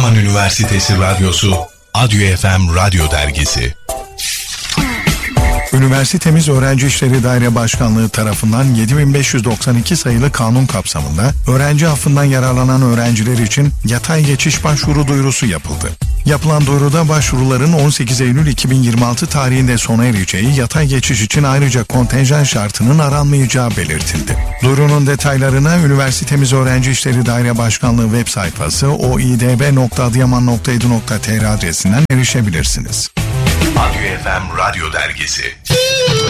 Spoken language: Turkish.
Adıyaman Üniversitesi Radyosu, Adyo FM Radyo Dergisi. Üniversitemiz Öğrenci İşleri Daire Başkanlığı tarafından 7592 sayılı kanun kapsamında öğrenci affından yararlanan öğrenciler için yatay geçiş başvuru duyurusu yapıldı. Yapılan duyuruda başvuruların 18 Eylül 2026 tarihinde sona ereceği, yatay geçiş için ayrıca kontenjan şartının aranmayacağı belirtildi. Duyurunun detaylarına üniversitemiz Öğrenci İşleri Daire Başkanlığı web sayfası oidb.adıyaman.edu.tr adresinden erişebilirsiniz. Adyo FM Radyo Dergisi.